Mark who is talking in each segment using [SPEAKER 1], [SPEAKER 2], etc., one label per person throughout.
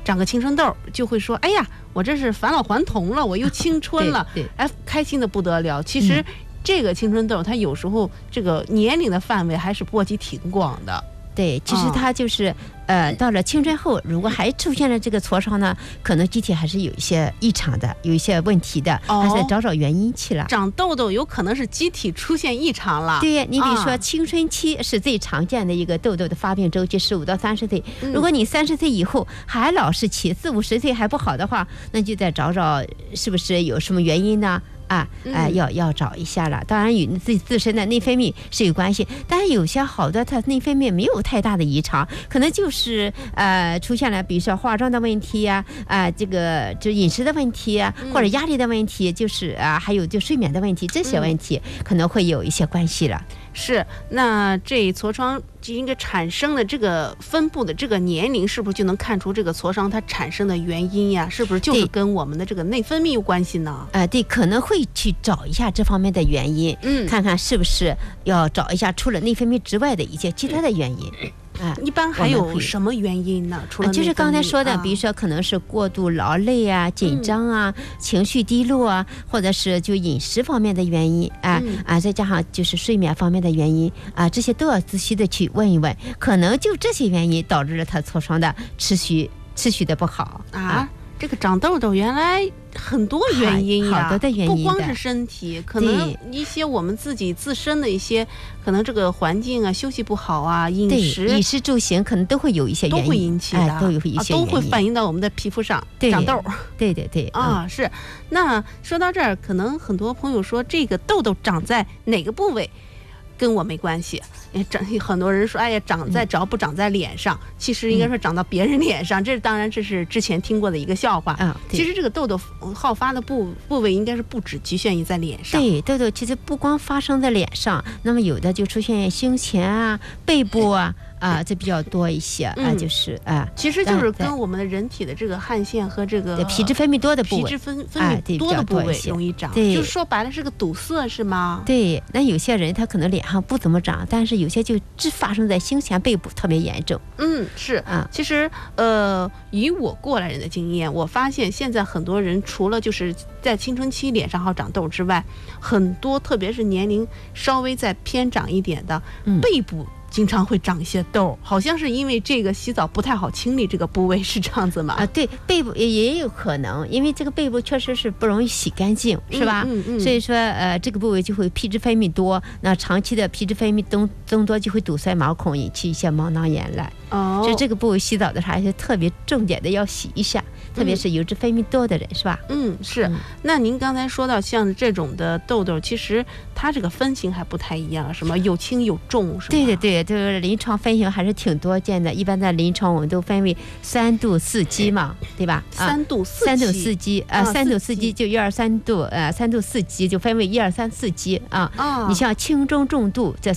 [SPEAKER 1] 长个青春痘，就会说哎呀我这是返老还童了，我又青春了，哎，开心的不得了。其实这个青春痘它有时候这个年龄的范围还是波及挺广的。
[SPEAKER 2] 对，其实它就是到了青春后，如果还出现了这个痤疮呢，可能机体还是有一些异常的，有一些问题的，还是得找原因去了。
[SPEAKER 1] 长痘痘有可能是机体出现异常了。
[SPEAKER 2] 对，你比如说青春期是最常见的一个痘痘的发病周期，15到30岁。如果你30岁以后还老是起，40、50岁还不好的话，那就得找是不是有什么原因呢？要找一下了。当然与自身的内分泌是有关系，但是有些好的它内分泌没有太大的异常，可能就是出现了比如说化妆的问题呀，这个就饮食的问题啊，或者压力的问题，就是还有就睡眠的问题，这些问题可能会有一些关系了。
[SPEAKER 1] 是，那这痤疮应该产生的这个分布的这个年龄，是不是就能看出这个痤疮它产生的原因呀？是不是就是跟我们的这个内分泌有关系呢？
[SPEAKER 2] 对，可能会去找一下这方面的原因，看看是不是要找一下除了内分泌之外的一些其他的原因。
[SPEAKER 1] 一般还有什么原因呢？除了
[SPEAKER 2] 就是刚才说的，比如说可能是过度劳累啊、紧张啊、情绪低落啊，或者是就饮食方面的原因再加上就是睡眠方面的原因这些都要仔细的去问一问，可能就这些原因导致了他痤疮的持续的不好
[SPEAKER 1] 这个长痘痘原来很多原因
[SPEAKER 2] 好多的原因，
[SPEAKER 1] 不光是身体，可能一些我们自己自身的一些，可能这个环境啊、休息不好啊、饮食
[SPEAKER 2] 住行可能都会有一些原因，
[SPEAKER 1] 都会引起的，
[SPEAKER 2] 都有一些
[SPEAKER 1] 都会反映到我们的皮肤上长痘。
[SPEAKER 2] 对
[SPEAKER 1] 是。那说到这儿，可能很多朋友说这个痘痘长在哪个部位？跟我没关系，很多人说，哎呀，只要不长在脸上，其实应该说长到别人脸上。这当然这是之前听过的一个笑话。其实这个痘痘好发的部位应该是不只局限于在脸上。
[SPEAKER 2] 对，痘痘其实不光发生在脸上，那么有的就出现胸前啊、背部这比较多一些就是
[SPEAKER 1] 其实就是跟我们的人体的这个汗腺和这个
[SPEAKER 2] 皮脂分泌多的部位，
[SPEAKER 1] 皮脂分泌多的部位容易长，就说白了是个堵塞，是吗？
[SPEAKER 2] 对，那有些人他可能脸上不怎么长，但是有些就只发生在胸前、背部，特别严重。
[SPEAKER 1] 是其实以我过来人的经验，我发现现在很多人除了就是在青春期脸上好长痘之外，很多特别是年龄稍微再偏长一点的背部经常会长一些痘，好像是因为这个洗澡不太好清理这个部位，是这样子吗？
[SPEAKER 2] 对，背部也有可能，因为这个背部确实是不容易洗干净，是吧？所以说这个部位就会皮脂分泌多，那长期的皮脂分泌增多就会堵塞毛孔，引起一些毛囊炎来。所以这个部位洗澡的时候还是特别重点的要洗一下，特别是油脂分泌多的人，是吧？
[SPEAKER 1] 是。那您刚才说到像这种的痘痘，其实它这个分型还不太一样，什么有轻有重，是吗？
[SPEAKER 2] 对，就是临床分型还是挺多见的。一般在临床我们都分为3度4级嘛，对吧
[SPEAKER 1] ？3度4级
[SPEAKER 2] ，3度4级就1、2、3度，3度4级就分为1、2、3、4级你像轻中重度这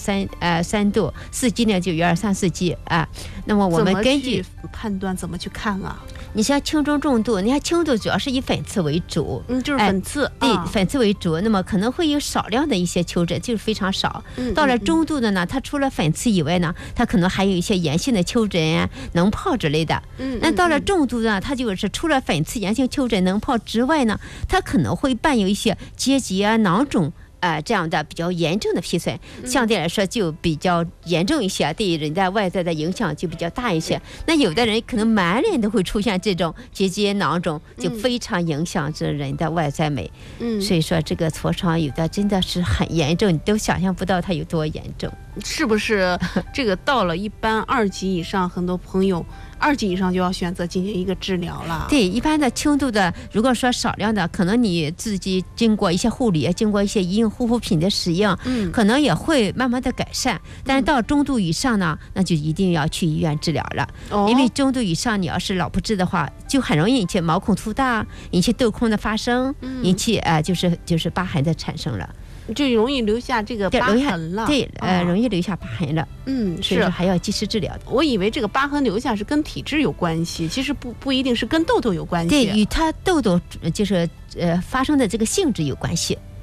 [SPEAKER 2] 3度，4级呢就1、2、3、4级那么我们根据
[SPEAKER 1] 判断怎么去看啊？
[SPEAKER 2] 你像轻中重度，你看轻度主要是以粉刺为主，
[SPEAKER 1] 就是粉刺，
[SPEAKER 2] 对，粉刺为主，那么可能会有少量的一些丘疹，就是非常少。到了中度的呢，它除了粉刺以外呢，它可能还有一些炎性的丘疹脓疱之类的。那到了重度呢，它就是除了粉刺、炎性丘疹、脓疱之外呢，它可能会伴有一些结节囊肿。这样的比较严重的皮损，相对来说就比较严重一些，对人的外在的影响就比较大一些。那有的人可能满脸都会出现这种结节囊肿，就非常影响着人的外在美。所以说这个痤疮有的真的是很严重，你都想象不到它有多严重。
[SPEAKER 1] 是不是这个到了一般2级以上，很多朋友2级以上就要选择进行一个治疗了？
[SPEAKER 2] 对，一般的轻度的，如果说少量的，可能你自己经过一些护理，经过一些医用护肤品的使用，可能也会慢慢的改善。但是到中度以上呢，那就一定要去医院治疗了。因为中度以上你要是老不治的话，就很容易引起毛孔粗大，引起痘孔的发生，引起就是疤痕的产生了。
[SPEAKER 1] 就容易留下这个疤痕了。
[SPEAKER 2] 对，容易留下疤痕了。是还要及时治疗的。
[SPEAKER 1] 我以为这个疤痕留下是跟体质有关系，其实不一定是跟痘痘有关系。
[SPEAKER 2] 对，与它痘痘就是发生的这个性质有关系。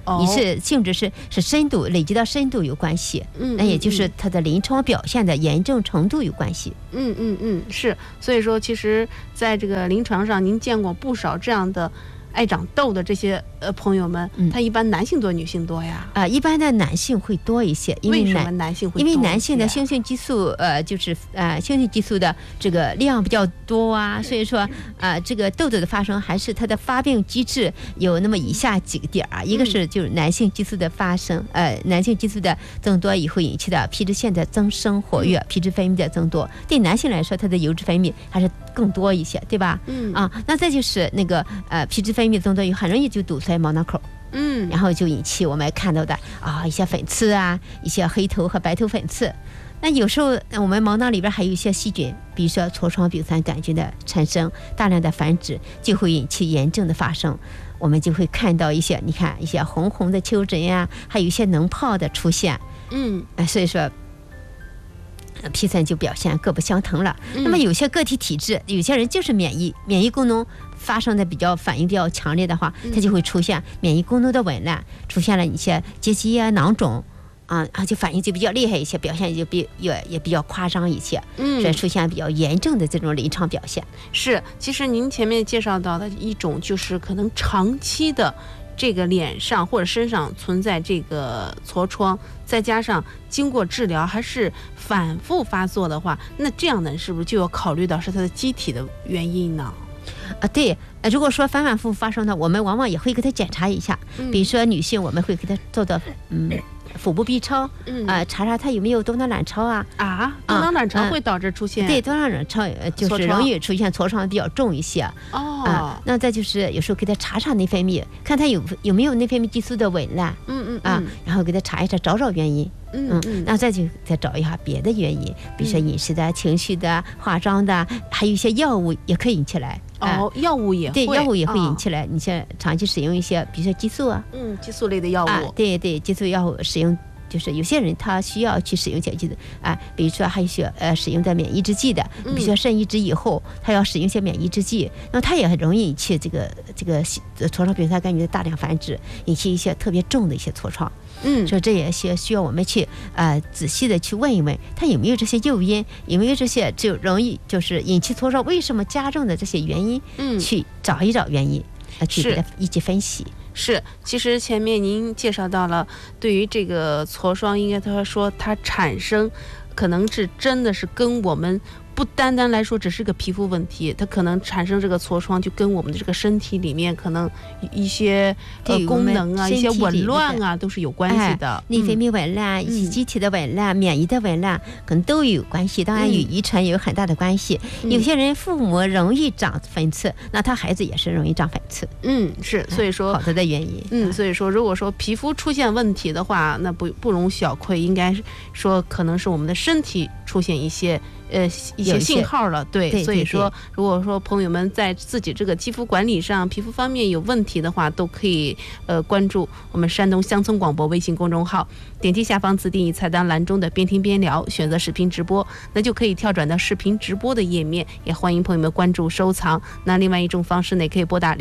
[SPEAKER 2] 你是性质是深度累积到深度有关系，那也就是它的临床表现的严重程度有关系。
[SPEAKER 1] 是，所以说其实在这个临床上，您见过不少这样的爱长痘的这些朋友们，他一般男性多女性多呀？
[SPEAKER 2] 一般的男性会多一些，
[SPEAKER 1] 为什么男性会多一些？
[SPEAKER 2] 因为男性的雄性激素就是雄性激素的这个量比较多啊，所以说这个痘痘的发生还是它的发病机制有那么以下几个点啊，一个是就是男性激素的发生，男性激素的增多以后引起的皮脂腺的增生活跃，皮脂分泌的增多，对男性来说，它的油脂分泌还是更多一些，对吧？那再就是那个皮脂分泌增多以后，很容易就堵塞毛囊口。然后就引起我们看到的一些粉刺啊，一些黑头和白头粉刺。那有时候我们毛囊里边还有一些细菌，比如说痤疮丙酸杆菌的产生，大量的繁殖就会引起炎症的发生。我们就会看到一些，你看一些红红的丘疹呀，还有一些脓疱的出现。所以说皮疹就表现各不相同了。那么有些个体体质，有些人就是免疫功能发生的反应比较强烈的话，它就会出现免疫功能的紊乱，出现了一些结节啊、囊肿就反应就比较厉害一些，表现也比较夸张一些，所以出现比较严重的这种临床表现。
[SPEAKER 1] 是，其实您前面介绍到的一种就是可能长期的这个脸上或者身上存在这个痤疮，再加上经过治疗还是反复发作的话，那这样的是不是就要考虑到是它的机体的原因呢？
[SPEAKER 2] 对，如果说反复发生的，我们往往也会给他检查一下，比如说女性，我们会给他做到腹部 B 超，查查他有没有多囊卵巢
[SPEAKER 1] 多囊卵巢会导致出现
[SPEAKER 2] 对多囊卵巢就是容易出现痤疮比较重一些那再就是有时候给他查查内分泌，看他有没有内分泌激素的紊乱，然后给他查一查，找原因。那再找一下别的原因，比如说饮食的、情绪的、化妆的，还有一些药物也可以引起来。
[SPEAKER 1] 药物也会，
[SPEAKER 2] 对，药物也会引起来。你像长期使用一些，比如说激素
[SPEAKER 1] 激素类的药物，
[SPEAKER 2] 对，激素药物使用。就是有些人他需要去使用些激素比如说还有一些使用的免疫制剂的，比如说肾移植以后他要使用一些免疫制剂，那么他也很容易引起这个痤疮丙酸杆菌的大量繁殖，引起一些特别重的一些痤疮。所以这也需要我们去仔细的去问一问，他有没有这些诱因，有没有这些就容易就是引起痤疮为什么加重的这些原因，去找一找原因，去给他一起分析。
[SPEAKER 1] 是，其实前面您介绍到了，对于这个痤疮，应该说它产生可能是真的是跟我们不单单来说只是个皮肤问题，它可能产生这个痤疮就跟我们的这个身体里面可能一些功能一些紊乱都是有关系的。
[SPEAKER 2] 内分泌紊乱、机体的紊乱、免疫的紊乱可能都有关系，当然与遗传也有很大的关系。有些人父母容易长粉刺，那他孩子也是容易长粉刺。
[SPEAKER 1] 是，所以说
[SPEAKER 2] 好多的原因。
[SPEAKER 1] 所以说如果说皮肤出现问题的话，那不容小窥，应该说可能是我们的身体出现一些信号了。对，所以说如果说朋友们在自己这个肌肤管理上、皮肤方面有问题的话，都可以关注我们山东乡村广播微信公众号，点击下方自定义菜单栏中的边听边聊，选择视频直播，那就可以跳转到视频直播的页面。也欢迎朋友们关注收藏。那另外一种方式呢，也可以拨打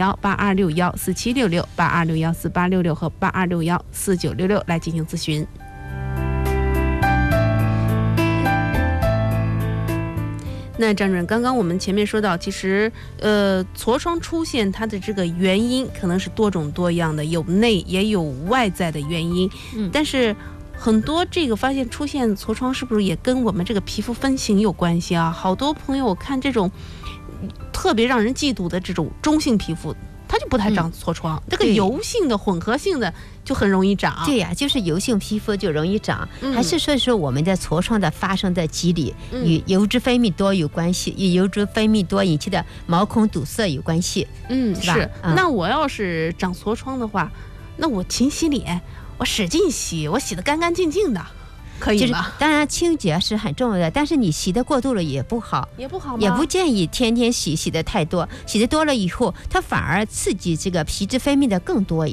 [SPEAKER 1] 053182614766、82614866和82614966来进行咨询。那张主任，刚刚我们前面说到，其实痤疮出现它的这个原因可能是多种多样的，有内也有外在的原因。但是很多这个发现出现痤疮是不是也跟我们这个皮肤分型有关系啊？好多朋友我看这种特别让人嫉妒的这种中性皮肤，它就不太长痤疮，这个油性的混合性的就很容易长。
[SPEAKER 2] 对呀，就是油性皮肤就容易长，还是说我们的痤疮的发生的机理与油脂分泌多有关系，与油脂分泌多引起的毛孔堵塞有关系。
[SPEAKER 1] 是。那我要是长痤疮的话，那我勤洗脸，我使劲洗，我洗得干干净净的，可以吗？
[SPEAKER 2] 当然清洁是很重要的，但是你洗的过度了也不好，也不建议天天洗的太多，洗的多了以后它反而刺激这个皮脂分泌的更多一些。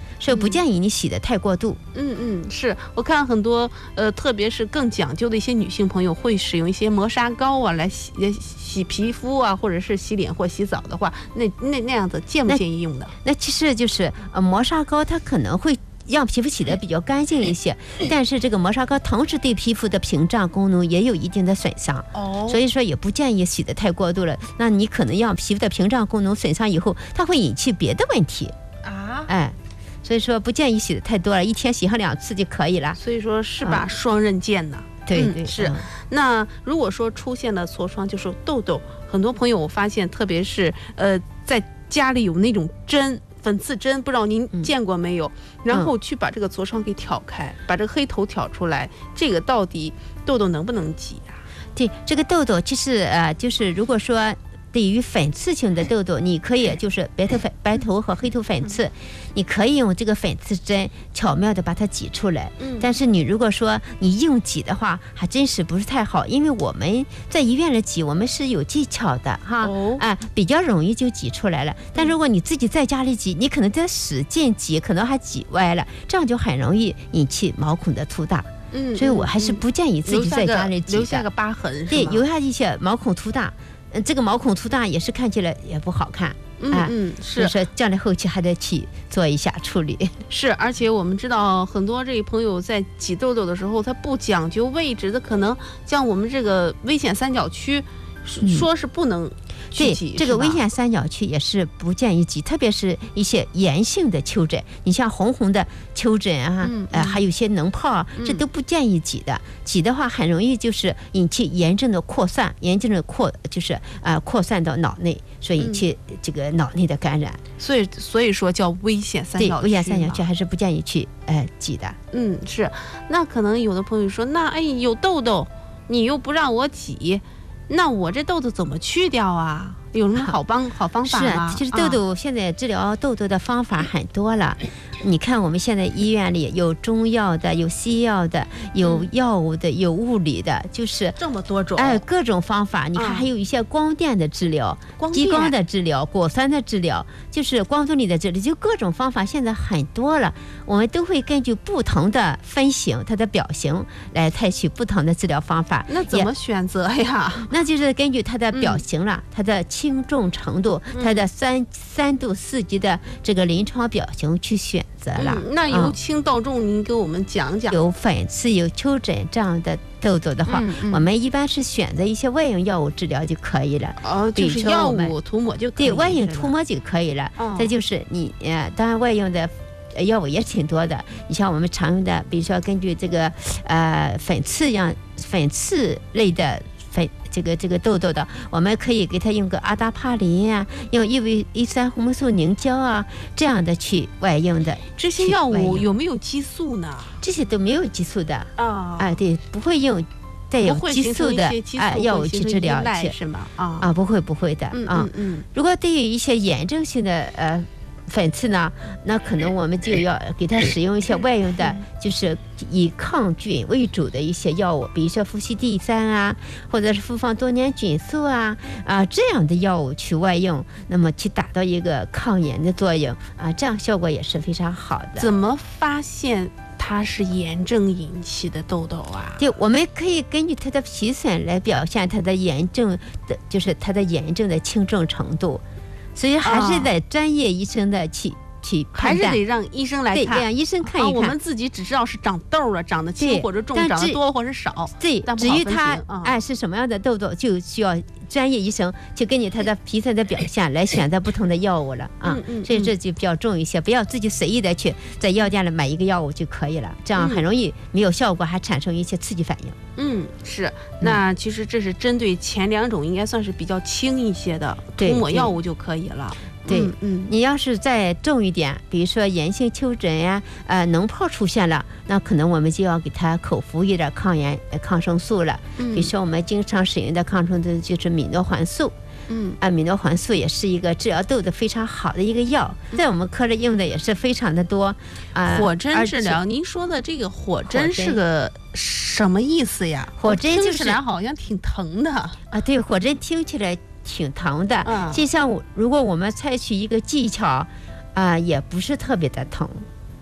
[SPEAKER 2] 所以不建议你洗得太过度。
[SPEAKER 1] 是我看很多特别是更讲究的一些女性朋友会使用一些磨砂膏啊来洗皮肤啊，或者是洗脸或洗澡的话，那样子建不建议用的？
[SPEAKER 2] 那其实就是磨砂膏它可能会让皮肤洗得比较干净一些，但是这个磨砂膏同时对皮肤的屏障功能也有一定的损伤，所以说也不建议洗得太过度了。那你可能让皮肤的屏障功能损伤以后，它会引起别的问题啊。所以说不建议洗得太多了，一天洗上2次就可以了。
[SPEAKER 1] 所以说是把双刃剑呢。
[SPEAKER 2] 对，
[SPEAKER 1] 是。那如果说出现了痤疮，就是痘痘，很多朋友我发现，特别是在家里有那种粉刺针，不知道您见过没有？然后去把这个痤疮给挑开，把这个黑头挑出来，这个到底痘痘能不能挤啊？
[SPEAKER 2] 对，这个痘痘就是如果说对于粉刺性的痘痘，你可以就是白头和黑头粉刺，你可以用这个粉刺针巧妙的把它挤出来。但是你如果说你硬挤的话，还真是不是太好，因为我们在医院里挤，我们是有技巧的哈，比较容易就挤出来了。但如果你自己在家里挤，你可能在使劲挤，可能还挤歪了，这样就很容易引起毛孔的粗大。所以我还是不建议自己在家里挤的，
[SPEAKER 1] 留下个疤痕，
[SPEAKER 2] 对，留下一些毛孔粗大。这个毛孔粗大也是看起来也不好看，所以说将来后期还得去做一下处理。
[SPEAKER 1] 是，而且我们知道很多这朋友在挤痘痘的时候，他不讲究位置的，可能像我们这个危险三角区，说是不能去挤。
[SPEAKER 2] 对，这个危险三角区也是不建议挤，特别是一些炎性的丘疹，你像红的丘疹啊，还有一些脓泡，这都不建议挤的。挤的话很容易就是引起炎症的扩散，扩散到脑内，所以引起这个脑内的感染。
[SPEAKER 1] 所以说叫危险三角区。对，
[SPEAKER 2] 危险三角区还是不建议去挤的。
[SPEAKER 1] 是。那可能有的朋友说，那有痘痘，你又不让我挤，那我这痘痘怎么去掉啊？有什么好方法吗？
[SPEAKER 2] 其实痘痘现在治疗痘痘的方法很多了。你看我们现在医院里有中药的，有西药的，有药物的，有物理的，就是
[SPEAKER 1] 这么多种，
[SPEAKER 2] 各种方法。你看还有一些光电的治疗，激光的治疗，果酸的治疗，就是光动力的治疗，就各种方法现在很多了。我们都会根据不同的分型，它的表型来采取不同的治疗方法。
[SPEAKER 1] 那怎么选择呀？
[SPEAKER 2] 那就是根据它的表型了，它的轻重程度，它的3度4级的这个临床表型去选择了。
[SPEAKER 1] 那由轻到重，您给我们讲讲。
[SPEAKER 2] 有粉刺、有丘疹这样的痘痘的话，我们一般是选择一些外用药物治疗就可以了。
[SPEAKER 1] 就是药物涂抹就可以。
[SPEAKER 2] 对，外用涂抹就可以了。再就是你当然外用的药物也挺多的。你像我们常用的，比如说根据这个粉刺类的这个痘痘的，我们可以给它用个阿达帕林啊，用1-3红霉素凝胶啊，这样的去外用的。
[SPEAKER 1] 这些药物有没有激素呢？
[SPEAKER 2] 这些都没有激素的对，不会用带有激素的药物去治疗，
[SPEAKER 1] 是吗？
[SPEAKER 2] 不会的如果对于一些炎症性的粉刺呢，那可能我们就要给它使用一些外用的，就是以抗菌为主的一些药物，比如说氟西地3啊，或者是复方多粘菌素这样的药物去外用，那么去达到一个抗炎的作用这样效果也是非常好的。
[SPEAKER 1] 怎么发现它是炎症引起的痘痘啊？
[SPEAKER 2] 对，我们可以根据它的皮损来表现它的炎症的，就是它的炎症的轻重程度。所以还是得专业医生的去判断，
[SPEAKER 1] 还是得让医生来看，
[SPEAKER 2] 对，让医生看一看。
[SPEAKER 1] 我们自己只知道是长痘了，长得轻或者重，长得多或者少。
[SPEAKER 2] 对，至于它是什么样的痘痘，就需要专业医生去根据它的皮损的表现来选择不同的药物了所以这就比较重一些，不要自己随意的去在药店里买一个药物就可以了，这样很容易没有效果，还产生一些刺激反应。
[SPEAKER 1] 是。那其实这是针对前2种应该算是比较轻一些的涂抹药物就可以了。
[SPEAKER 2] 对，你要是再重一点，比如说炎性丘疹呀，脓泡出现了，那可能我们就要给它口服一点抗生素了。比如说我们经常使用的抗生素就是米诺环素。米诺环素也是一个治疗痘痘非常好的一个药，在我们科里用的也是非常的多。
[SPEAKER 1] 火针治疗，您说的这个火针是个什么意思呀？
[SPEAKER 2] 火针就是
[SPEAKER 1] 听起来好像挺疼的
[SPEAKER 2] 对，火针听起来挺疼的，就像如果我们采取一个技巧也不是特别的疼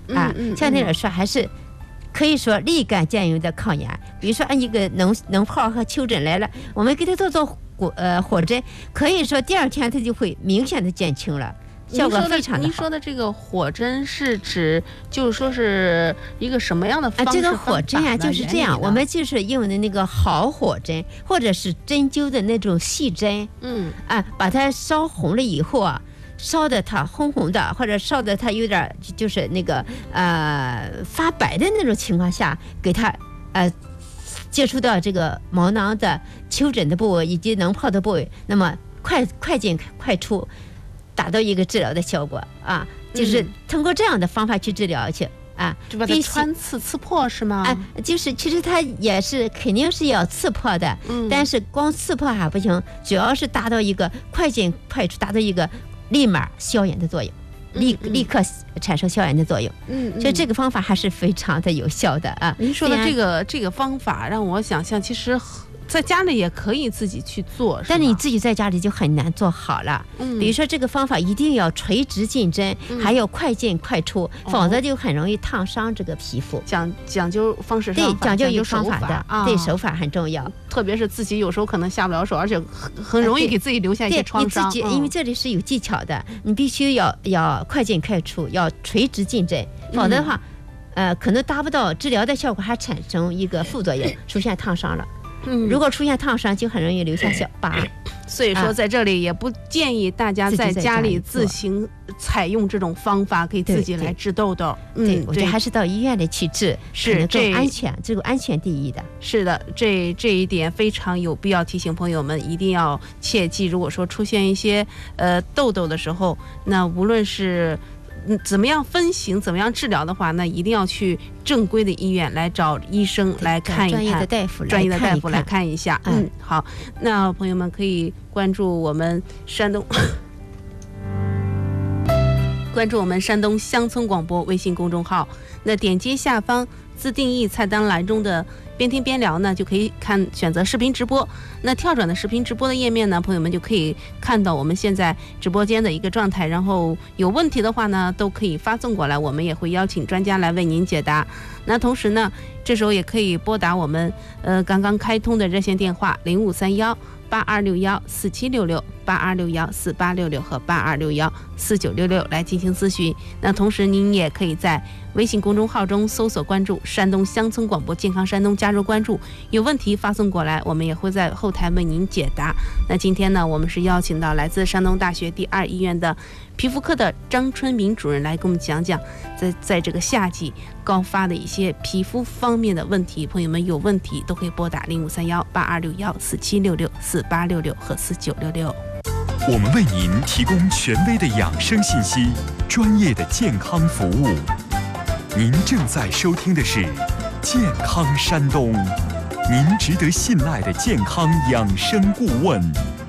[SPEAKER 2] 像那种说还是可以说立竿见影的抗炎。比如说一个脓泡和丘疹来了，我们给它做火针，可以说第2天它就会明显的减轻了，效果非常的好。
[SPEAKER 1] 您说的这个火针是指就是说是一个什么样的方式？
[SPEAKER 2] 这个火针啊就是这样，我们就是用的那个好火针或者是针灸的那种细针，把它烧红了以后啊，烧的它红红的，或者烧的它有点就是那个发白的那种情况下，给它接触到这个毛囊的丘疹的部位以及脓泡的部位，那么快进快出，达到一个治疗的效果啊，就是通过这样的方法去治疗去啊，
[SPEAKER 1] 就把它穿刺破是吗？
[SPEAKER 2] 就是其实它也是肯定是要刺破的，但是光刺破还不行，主要是达到一个快进快出，达到一个立马消炎的作用。立刻产生消炎的作用，所以这个方法还是非常的有效的啊。
[SPEAKER 1] 您说的这个方法让我想象，其实在家里也可以自己去做，
[SPEAKER 2] 但是你自己在家里就很难做好了。比如说这个方法一定要垂直进针，还要快进快出，否则就很容易烫伤这个皮肤。
[SPEAKER 1] 讲究方式方法，
[SPEAKER 2] 对，讲究有方法的，对，手法很重要。
[SPEAKER 1] 特别是自己有时候可能下不了手，而且很容易给自己留下一些创伤。
[SPEAKER 2] 因为这里是有技巧的，你必须要快进快出，要垂直进针，否则的话，可能达不到治疗的效果，还产生一个副作用，出现烫伤了。如果出现烫伤，就很容易留下小疤。
[SPEAKER 1] 所以说，在这里也不建议大家在家里自行采用这种方法给自己来治痘痘。
[SPEAKER 2] 对，我觉得还是到医院里去治，
[SPEAKER 1] 是
[SPEAKER 2] 更安全，这个安全第一的。
[SPEAKER 1] 是的，这一点非常有必要提醒朋友们，一定要切记。如果说出现一些痘痘的时候，那无论是怎么样分型，怎么样治疗的话，那一定要去正规的医院来找医生来看一看，专业的大夫来看一下。好，那朋友们可以关注我们山东乡村广播微信公众号，那点击下方自定义菜单栏中的边听边聊呢，就可以选择视频直播。那跳转的视频直播的页面呢，朋友们就可以看到我们现在直播间的一个状态，然后有问题的话呢，都可以发送过来，我们也会邀请专家来为您解答。那同时呢，这时候也可以拨打我们刚刚开通的热线电话05318261476682614866和82614966来进行咨询。那同时您也可以在微信公众号中搜索关注山东乡村广播健康山东，加入关注，有问题发送过来，我们也会在后台为您解答。那今天呢，我们是邀请到来自山东大学第2医院的皮肤科的张春明主任来给我们讲讲在这个夏季高发的一些皮肤方面的问题。朋友们有问题都可以拨打0531826147664866和4966。
[SPEAKER 3] 我们为您提供权威的养生信息，专业的健康服务。您正在收听的是健康山东，您值得信赖的健康养生顾问。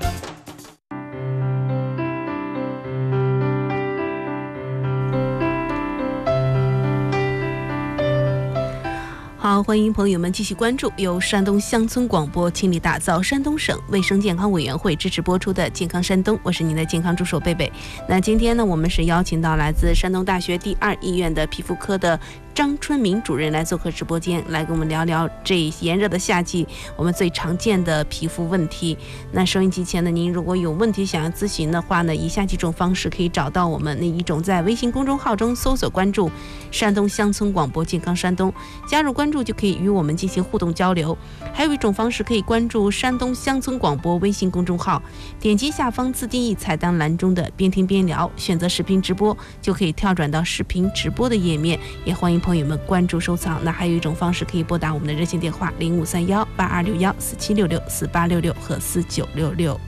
[SPEAKER 1] 好，欢迎朋友们继续关注由山东乡村广播倾力打造、山东省卫生健康委员会支持播出的健康山东，我是您的健康助手贝贝。那今天呢，我们是邀请到来自山东大学第2医院的皮肤科的张春明主任来做客直播间，来跟我们聊聊这炎热的夏季我们最常见的皮肤问题。那收音机前的您如果有问题想要咨询的话呢，以下几种方式可以找到我们。那一种在微信公众号中搜索关注山东乡村广播健康山东，加入关注就可以与我们进行互动交流。还有一种方式可以关注山东乡村广播微信公众号，点击下方自定义菜单栏中的边听边聊，选择视频直播，就可以跳转到视频直播的页面。也欢迎朋友们关注收藏。那还有一种方式可以拨打我们的热线电话0531826147664866和4966。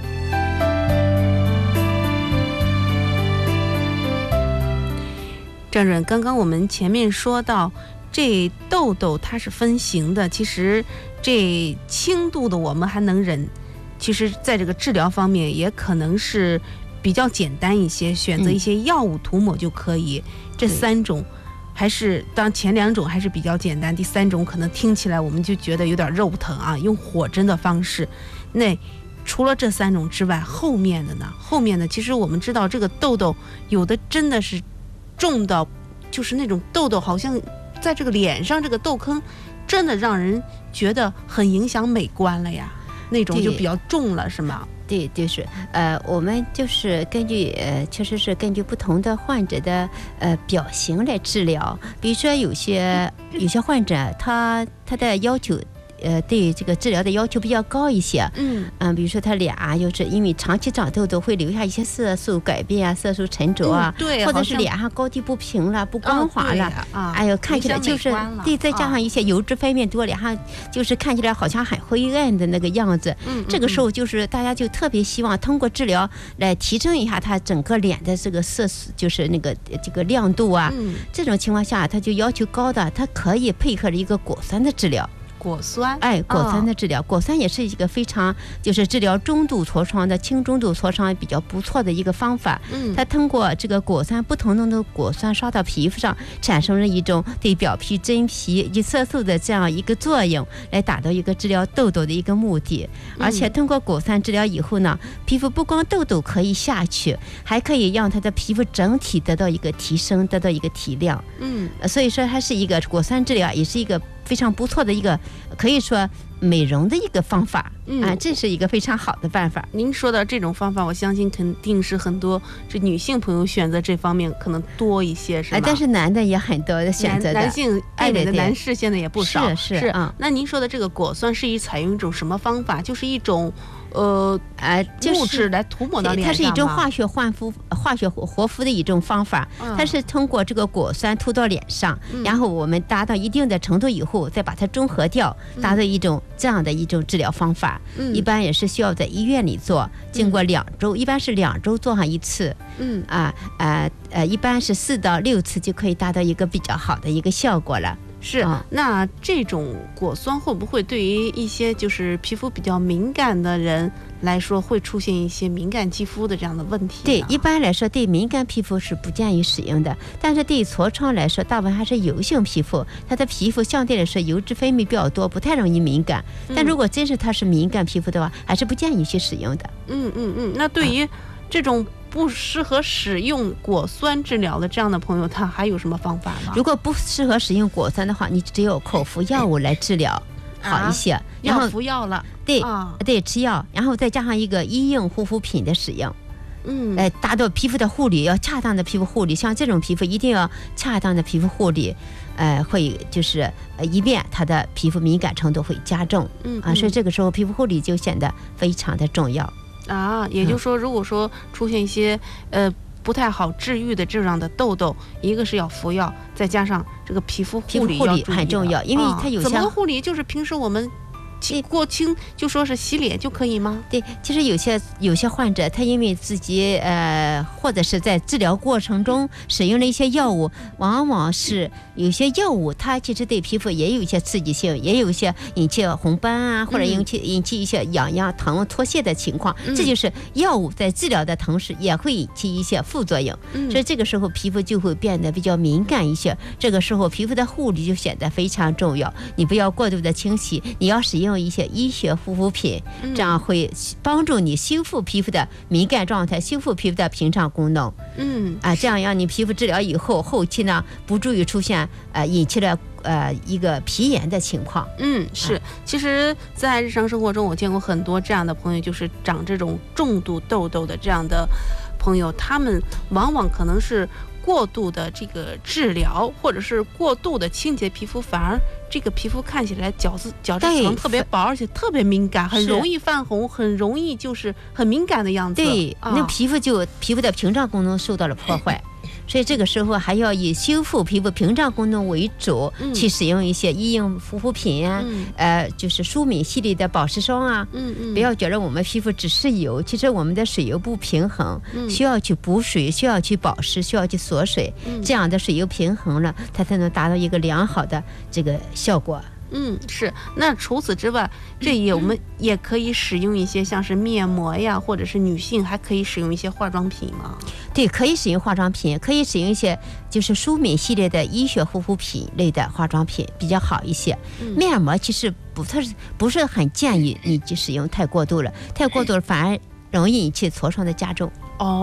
[SPEAKER 1] 张主任，刚刚我们前面说到这痘痘它是分型的，其实这轻度的我们还能忍，其实在这个治疗方面也可能是比较简单一些，选择一些药物涂抹就可以。这3种还是当前2种还是比较简单，第3种可能听起来我们就觉得有点肉疼啊，用火针的方式。那除了这3种之外，后面的其实我们知道这个痘痘有的真的是重到就是那种痘痘，好像在这个脸上这个痘坑，真的让人觉得很影响美观了呀，那种就比较重了，是吗？
[SPEAKER 2] 对，就是我们就是根据确实是根据不同的患者的表型来治疗。比如说有些患者他的要求对这个治疗的要求比较高一些，比如说他脸啊，就是因为长期长痘痘会留下一些色素改变啊、色素沉着啊，
[SPEAKER 1] 对，
[SPEAKER 2] 或者是脸上高低不平了、不光滑了，哎呦，看起来就是对，再加上一些油脂分泌多，脸上就是看起来好像很灰暗的那个样子。这个时候就是大家就特别希望通过治疗来提升一下他整个脸的这个色素，就是那个这个亮度啊。这种情况下，他就要求高的，他可以配合着一个果酸的治疗。
[SPEAKER 1] 果酸，
[SPEAKER 2] 果酸的治疗，果酸也是一个非常就是治疗中度痤疮的轻中度痤疮比较不错的一个方法。它通过这个果酸不同的果酸刷到皮肤上，产生了一种对表皮、真皮以及色素的这样一个作用，来达到一个治疗痘痘的一个目的。而且通过果酸治疗以后呢，皮肤不光痘痘可以下去，还可以让它的皮肤整体得到一个提升，得到一个提亮。所以说它是一个果酸治疗，也是一个非常不错的一个可以说美容的一个方法。这是一个非常好的办法。
[SPEAKER 1] 您说的这种方法，我相信肯定是很多这女性朋友选择这方面可能多一些，是吧？
[SPEAKER 2] 但是男的也很多的选择的，
[SPEAKER 1] 男性爱美的男士现在也不少。
[SPEAKER 2] 是。
[SPEAKER 1] 那您说的这个果酸是采用一种什么方法？就是一种物质来涂抹到脸上吗？
[SPEAKER 2] 它是一种化学活肤的一种方法。它是通过这个果酸涂到脸上，然后我们达到一定的程度以后，再把它中和掉，达到一种这样的一种治疗方法。一般也是需要在医院里做，经过2周，一般是2周做上一次。一般是4到6次就可以达到一个比较好的一个效果了。
[SPEAKER 1] 是，那这种果酸会不会对于一些就是皮肤比较敏感的人来说，会出现一些敏感肌肤的这样的问题？
[SPEAKER 2] 对，一般来说对敏感皮肤是不建议使用的，但是对痤疮来说，大部分还是油性皮肤，它的皮肤相对来说油脂分泌比较多，不太容易敏感。但如果真是它是敏感皮肤的话，还是不建议去使用的。
[SPEAKER 1] 那对于这种不适合使用果酸治疗的这样的朋友，他还有什么方法吗？
[SPEAKER 2] 如果不适合使用果酸的话，你只有口服药物来治疗好一些。然后
[SPEAKER 1] 要服药了，
[SPEAKER 2] 对，吃药，然后再加上一个医用护肤品的使用。来达到皮肤的护理，要恰当的皮肤护理。像这种皮肤一定要恰当的皮肤护理，会就是以免它的皮肤敏感程度会加重。所以这个时候皮肤护理就显得非常的重要。
[SPEAKER 1] 也就是说，如果说出现一些不太好治愈的这样的痘痘，一个是要服药，再加上这个皮肤护理
[SPEAKER 2] 很重要，因为它有
[SPEAKER 1] 怎么护理？就是平时我们过清就说是洗脸就可以吗？
[SPEAKER 2] 对，其实有些患者他因为自己或者是在治疗过程中使用了一些药物，往往是有些药物它其实对皮肤也有一些刺激性，也有一些引起红斑啊，或者引起一些痒疼脱屑的情况。这就是药物在治疗的同时也会引起一些副作用。所以这个时候皮肤就会变得比较敏感一些，这个时候皮肤的护理就显得非常重要。你不要过度的清洗，你要使用一些医学护肤品，这样会帮助你修复皮肤的敏感状态，修复皮肤的屏障功能。这样让你皮肤治疗以后，后期呢不至于出现引起了一个皮炎的情况。
[SPEAKER 1] 是。其实在日常生活中，我见过很多这样的朋友，就是长这种重度痘痘的这样的朋友，他们往往可能是过度的这个治疗，或者是过度的清洁皮肤，反而这个皮肤看起来角质层特别薄，而且特别敏感，很容易泛红，很容易就是很敏感的样子。
[SPEAKER 2] 对，那皮肤的屏障功能受到了破坏。所以这个时候还要以修复皮肤屏障功能为主，去使用一些医用护肤品啊，就是舒敏系列的保湿霜啊。不要觉得我们皮肤只是油，其实我们的水油不平衡，需要去补水，需要去保湿，需要去锁水，这样的水油平衡了，它才能达到一个良好的这个效果。
[SPEAKER 1] 是。那除此之外，我们也可以使用一些像是面膜呀，或者是女性还可以使用一些化妆品吗？
[SPEAKER 2] 对，可以使用化妆品，可以使用一些就是舒敏系列的医学护肤品类的化妆品比较好一些。面膜其实不是很建议你去使用太过度了，反而容易引起痤疮的加重。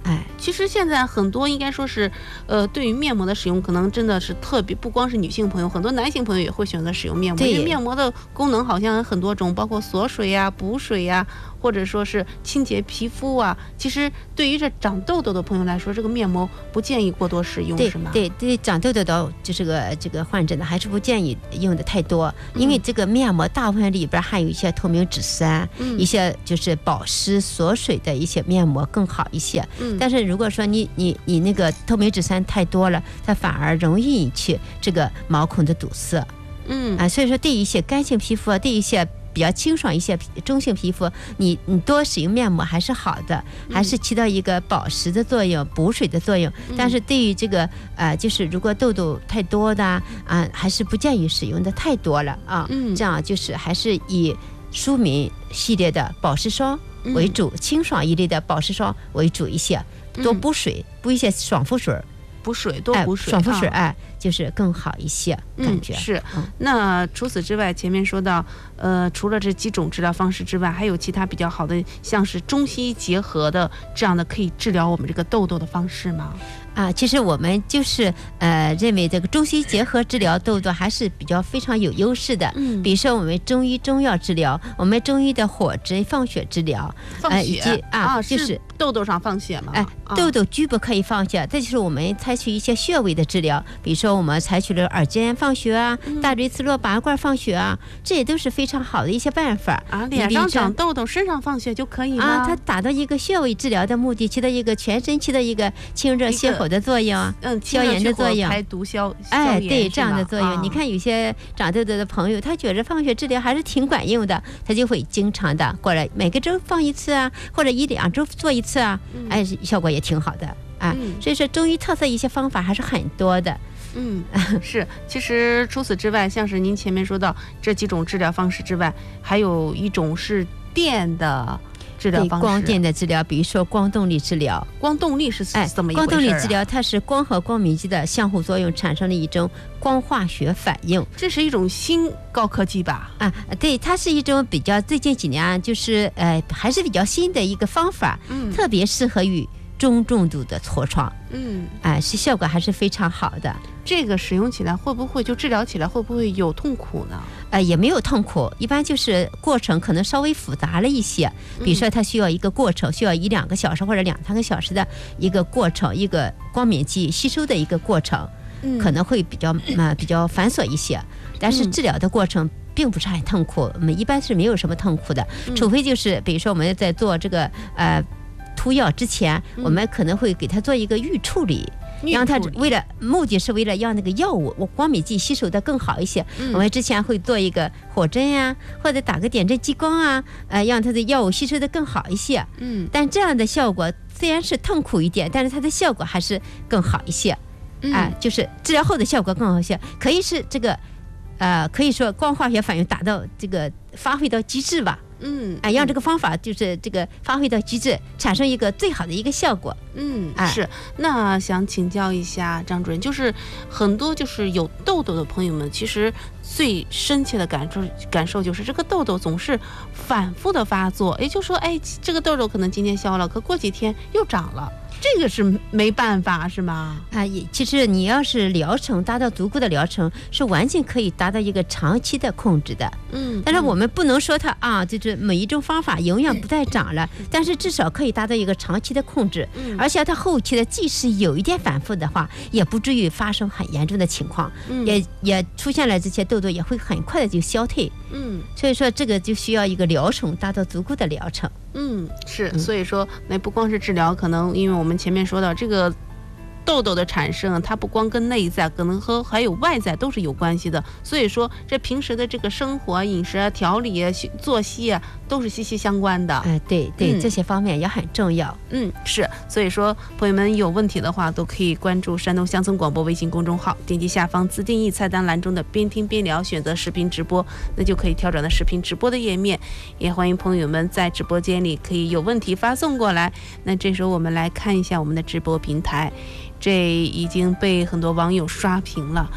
[SPEAKER 1] 其实现在很多应该说是，对于面膜的使用，可能真的是特别，不光是女性朋友，很多男性朋友也会选择使用面膜。因为面膜的功能好像很多种，包括锁水呀、补水呀，或者说是清洁皮肤啊。其实对于这长痘痘的朋友来说，这个面膜不建议过多使用，是吗？
[SPEAKER 2] 对，长痘痘的这个患者呢，还是不建议用的太多，因为这个面膜大部分里边含有一些透明质酸，一些就是保湿锁水的一些面膜更好一些。但是如果说你那个透明质酸太多了，它反而容易引起这个毛孔的堵塞。所以说对一些干性皮肤，对一些比较清爽一些中性皮肤，你多使用面膜还是好的，还是起到一个保湿的作用、补水的作用。但是对于这个就是如果痘痘太多的还是不建议使用的太多了啊。这样就是还是以舒敏系列的保湿霜为主，清爽一类的保湿霜为主一些，多补水，补一些爽肤水。
[SPEAKER 1] 补水多补水，
[SPEAKER 2] 爽肤水就是更好一些感觉。
[SPEAKER 1] 是。那除此之外，前面说到除了这几种治疗方式之外，还有其他比较好的，像是中西医结合的这样的可以治疗我们这个痘痘的方式吗？
[SPEAKER 2] 其实我们就是认为这个中西结合治疗痘痘还是比较非常有优势的。比如说我们中医中药治疗，我们中医的火针放血治疗，以及就是
[SPEAKER 1] 痘痘上放血吗？
[SPEAKER 2] 痘痘局部可以放血，这就是我们采取一些穴位的治疗，比如说我们采取了耳尖放血大椎刺络拔罐放血这也都是非常好的一些办法。
[SPEAKER 1] 脸上长痘痘身上放血就可以吗？
[SPEAKER 2] 它达到一个穴位治疗的目的，起到一个全身起到一个清热泻火的作用，消炎的作用，
[SPEAKER 1] 排毒消炎，
[SPEAKER 2] 对，这样的作用。你看有些长痘痘的朋友，他觉着放血治疗还是挺管用的，他就会经常的过来，每个周放一次或者1、2周做一次效果也挺好的所以说中医特色一些方法还是很多的。
[SPEAKER 1] 是。其实除此之外，像是您前面说到这几种治疗方式之外，还有一种是电的治疗方式，
[SPEAKER 2] 光电的治疗，比如说光动力治疗。
[SPEAKER 1] 光动力是怎么一回事？
[SPEAKER 2] 光动力治疗它是光和光明剂的相互作用产生了一种光化学反应，
[SPEAKER 1] 这是一种新高科技吧？
[SPEAKER 2] 对，它是一种比较最近几年就是还是比较新的一个方法，特别适合于中重度的痤疮，是效果还是非常好的。
[SPEAKER 1] 这个使用起来会不会就治疗起来会不会有痛苦呢？
[SPEAKER 2] 也没有痛苦，一般就是过程可能稍微复杂了一些，比如说它需要一个过程，需要1、2个小时或者2、3个小时的一个过程，一个光敏剂吸收的一个过程，可能会比较繁琐一些，但是治疗的过程并不是很痛苦，我们一般是没有什么痛苦的，除非就是比如说我们在做这个涂药之前，我们可能会给它做一个预处理，让它目的是为了让那个药物光敏剂吸收的更好一些。我们之前会做一个火针或者打个点阵激光让它的药物吸收的更好一些。但这样的效果虽然是痛苦一点，但是它的效果还是更好一些。就是治疗后的效果更好一些，可以是这个可以说光化学反应达到这个发挥到极致吧。让这个方法就是这个发挥到极致，产生一个最好的一个效果。
[SPEAKER 1] 是。那想请教一下张主任，就是很多就是有痘痘的朋友们，其实最深切的感受就是这个痘痘总是反复的发作，也就是说，这个痘痘可能今天消了，可过几天又长了。这个是没办法是吗？
[SPEAKER 2] 其实你要是疗程达到足够的疗程，是完全可以达到一个长期的控制的。但是我们不能说它就是每一种方法永远不再长了，但是至少可以达到一个长期的控制。而且它后期的即使有一点反复的话，也不至于发生很严重的情况，也出现了这些痘痘也会很快的就消退。所以说这个就需要一个疗程达到足够的疗程。
[SPEAKER 1] 是。所以说那不光是治疗，可能因为我们前面说到这个痘痘的产生，它不光跟内在，可能和还有外在都是有关系的。所以说这平时的这个生活饮食调理作息都是息息相关的。
[SPEAKER 2] 对，这些方面也很重要。
[SPEAKER 1] 是。所以说朋友们有问题的话，都可以关注山东乡村广播微信公众号，点击下方自定义菜单栏中的边听边聊，选择视频直播，那就可以跳转到视频直播的页面。也欢迎朋友们在直播间里可以有问题发送过来。那这时候我们来看一下我们的直播平台，这已经被很多网友刷屏了。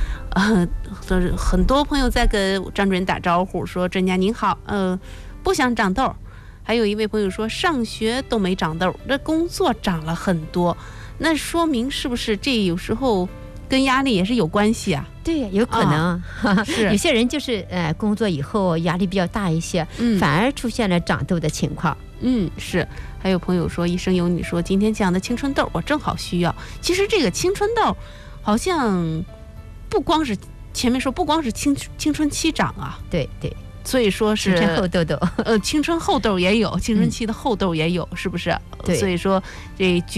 [SPEAKER 1] 很多朋友在跟张主任打招呼，说专家您好，不想长痘， 还有一位朋友说，上学都没长痘，这工作长了很多，那说明是不是这有时候跟压力也是有关系啊？
[SPEAKER 2] 对，有可能。
[SPEAKER 1] 是
[SPEAKER 2] 有些人就是工作以后压力比较大一些，反而出现了长痘的情况。
[SPEAKER 1] 是。还有朋友说，一生有你说今天讲的青春痘我正好需要。其实这个青春痘好像不光是前面说不光是青春期长啊，
[SPEAKER 2] 对对，
[SPEAKER 1] 所以说是
[SPEAKER 2] 青春后痘痘，
[SPEAKER 1] 青春后痘也有，青春期的后痘也有，是不是？
[SPEAKER 2] 对，
[SPEAKER 1] 所以说这